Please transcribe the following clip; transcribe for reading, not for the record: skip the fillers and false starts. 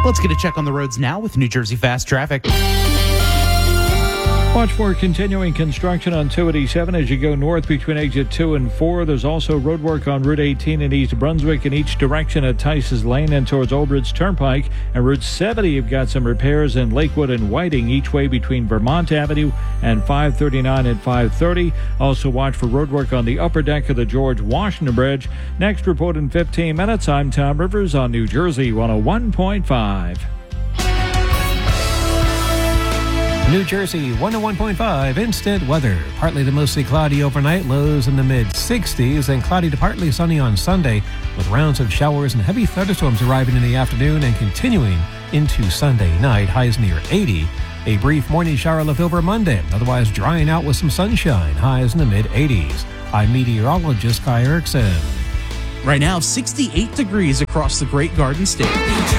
Let's get a check on the roads now with New Jersey Fast Traffic. Watch for continuing construction on 287 as you go north between exit 2 and 4. There's also road work on Route 18 in East Brunswick in each direction at Tice's Lane and towards Old Bridge Turnpike. And Route 70, you've got some repairs in Lakewood and Whiting each way between Vermont Avenue and 539 and 530. Also watch for road work on the upper deck of the George Washington Bridge. Next report in 15 minutes. I'm Tom Rivers on New Jersey 101.5. New Jersey 101.5 instant weather. Partly to mostly cloudy overnight, lows in the mid-60s, and cloudy to partly sunny on Sunday, with rounds of showers and heavy thunderstorms arriving in the afternoon and continuing into Sunday night, highs near 80. A brief morning shower left over Monday, otherwise drying out with some sunshine, highs in the mid-80s. I'm meteorologist Kai Erickson. Right now, 68 degrees across the Great Garden State.